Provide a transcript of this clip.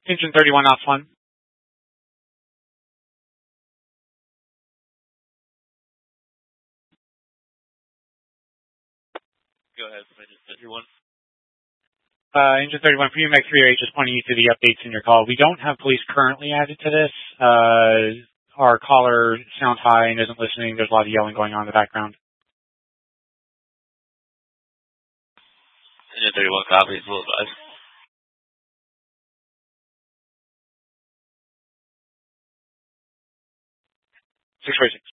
Engine 31 off 1. Go ahead, Engine 31. Engine 31 for UMAC 308, just pointing you to the updates in your call. We don't have police currently added to this. Our caller sounds high and isn't listening. There's a lot of yelling going on in the background. Engine 31 copies, will advise. 646.